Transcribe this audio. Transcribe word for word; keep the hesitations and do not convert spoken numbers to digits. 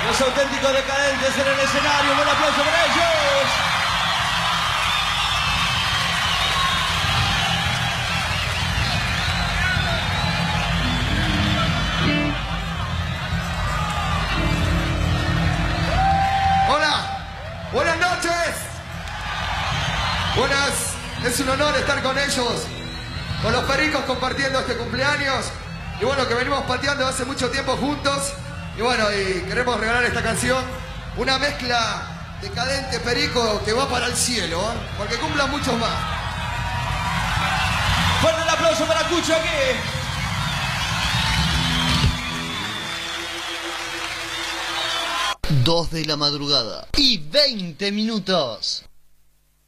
Los auténticos decadentes en el escenario. Un aplauso para ellos. Hola, buenas noches. Buenas, es un honor estar con ellos, con los Pericos compartiendo este cumpleaños. Y bueno, que venimos pateando hace mucho tiempo juntos. Y bueno, y queremos regalar esta canción, una mezcla decadente Perico que va para el cielo, ¿eh? Porque cumplan muchos más. Fuerte el aplauso para Cucho aquí. Dos de la madrugada y veinte minutos.